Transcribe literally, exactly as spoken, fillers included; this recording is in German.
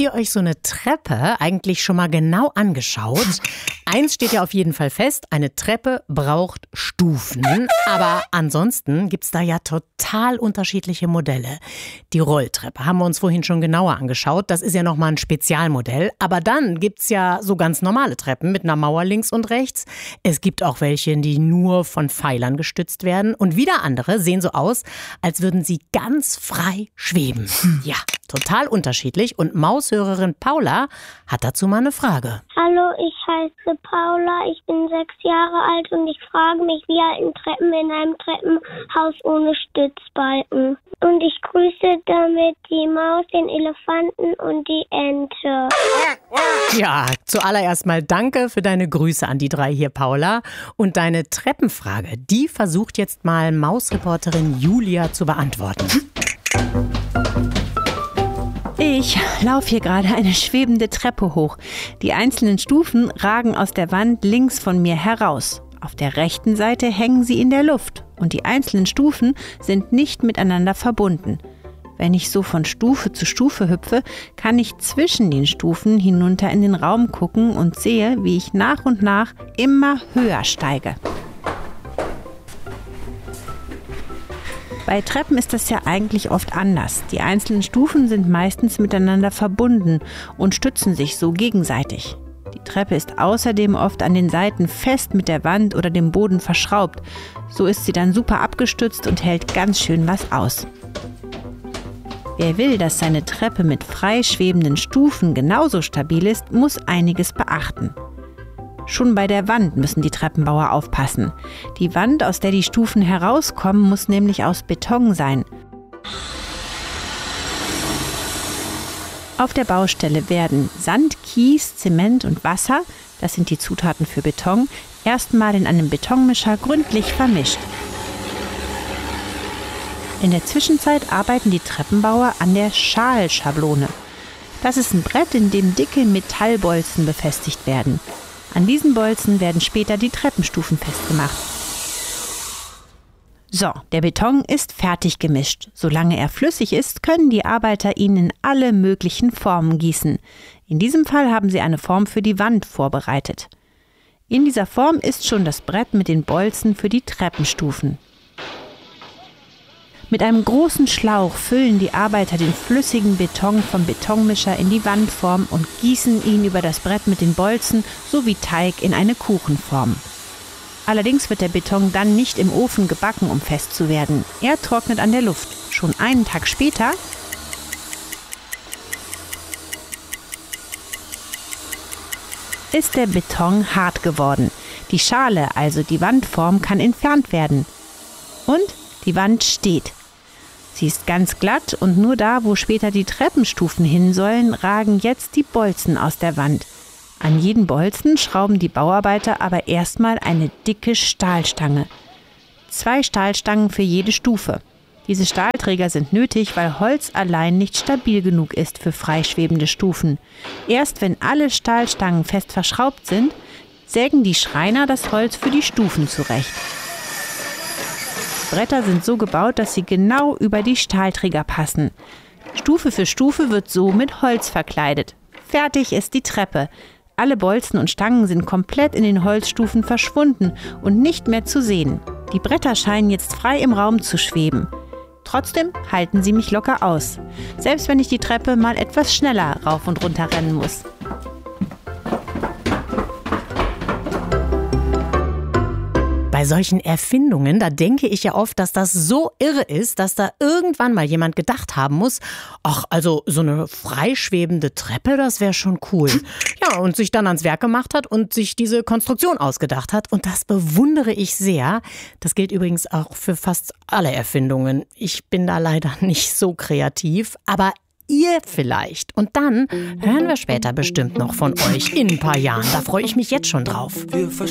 ihr euch so eine Treppe eigentlich schon mal genau angeschaut? Eins steht ja auf jeden Fall fest, eine Treppe braucht Stufen. Aber ansonsten gibt's da ja total unterschiedliche Modelle. Die Rolltreppe haben wir uns vorhin schon genauer angeschaut. Das ist ja nochmal ein Spezialmodell. Aber dann gibt's ja so ganz normale Treppen mit einer Mauer links und rechts. Es gibt auch welche, die nur von Pfeilern gestützt werden. Und wieder andere sehen so aus, als würden sie ganz frei schweben. Ja, total unterschiedlich. Und Maushörerin Paula hat dazu mal eine Frage. Hallo, ich heiße Paula, ich bin sechs Jahre alt und ich frage mich, wie halten Treppen in einem Treppenhaus ohne Stützbalken? Und ich grüße damit die Maus, den Elefanten und die Ente. Ja, zuallererst mal danke für deine Grüße an die drei hier, Paula. Und deine Treppenfrage, die versucht jetzt mal Mausreporterin Julia zu beantworten. Ich laufe hier gerade eine schwebende Treppe hoch. Die einzelnen Stufen ragen aus der Wand links von mir heraus. Auf der rechten Seite hängen sie in der Luft und die einzelnen Stufen sind nicht miteinander verbunden. Wenn ich so von Stufe zu Stufe hüpfe, kann ich zwischen den Stufen hinunter in den Raum gucken und sehe, wie ich nach und nach immer höher steige. Bei Treppen ist das ja eigentlich oft anders. Die einzelnen Stufen sind meistens miteinander verbunden und stützen sich so gegenseitig. Die Treppe ist außerdem oft an den Seiten fest mit der Wand oder dem Boden verschraubt. So ist sie dann super abgestützt und hält ganz schön was aus. Wer will, dass seine Treppe mit frei schwebenden Stufen genauso stabil ist, muss einiges beachten. Schon bei der Wand müssen die Treppenbauer aufpassen. Die Wand, aus der die Stufen herauskommen, muss nämlich aus Beton sein. Auf der Baustelle werden Sand, Kies, Zement und Wasser, das sind die Zutaten für Beton, erstmal in einem Betonmischer gründlich vermischt. In der Zwischenzeit arbeiten die Treppenbauer an der Schalschablone. Das ist ein Brett, in dem dicke Metallbolzen befestigt werden. An diesen Bolzen werden später die Treppenstufen festgemacht. So, der Beton ist fertig gemischt. Solange er flüssig ist, können die Arbeiter ihn in alle möglichen Formen gießen. In diesem Fall haben sie eine Form für die Wand vorbereitet. In dieser Form ist schon das Brett mit den Bolzen für die Treppenstufen. Mit einem großen Schlauch füllen die Arbeiter den flüssigen Beton vom Betonmischer in die Wandform und gießen ihn über das Brett mit den Bolzen sowie Teig in eine Kuchenform. Allerdings wird der Beton dann nicht im Ofen gebacken, um fest zu werden. Er trocknet an der Luft. Schon einen Tag später ist der Beton hart geworden. Die Schale, also die Wandform, kann entfernt werden. Und die Wand steht. Sie ist ganz glatt und nur da, wo später die Treppenstufen hin sollen, ragen jetzt die Bolzen aus der Wand. An jeden Bolzen schrauben die Bauarbeiter aber erstmal eine dicke Stahlstange. Zwei Stahlstangen für jede Stufe. Diese Stahlträger sind nötig, weil Holz allein nicht stabil genug ist für freischwebende Stufen. Erst wenn alle Stahlstangen fest verschraubt sind, sägen die Schreiner das Holz für die Stufen zurecht. Bretter sind so gebaut, dass sie genau über die Stahlträger passen. Stufe für Stufe wird so mit Holz verkleidet. Fertig ist die Treppe. Alle Bolzen und Stangen sind komplett in den Holzstufen verschwunden und nicht mehr zu sehen. Die Bretter scheinen jetzt frei im Raum zu schweben. Trotzdem halten sie mich locker aus, selbst wenn ich die Treppe mal etwas schneller rauf und runter rennen muss. Bei solchen Erfindungen, da denke ich ja oft, dass das so irre ist, dass da irgendwann mal jemand gedacht haben muss, ach, also so eine freischwebende Treppe, das wäre schon cool. Ja, und sich dann ans Werk gemacht hat und sich diese Konstruktion ausgedacht hat. Und das bewundere ich sehr. Das gilt übrigens auch für fast alle Erfindungen. Ich bin da leider nicht so kreativ, aber ihr vielleicht. Und dann hören wir später bestimmt noch von euch in ein paar Jahren. Da freue ich mich jetzt schon drauf.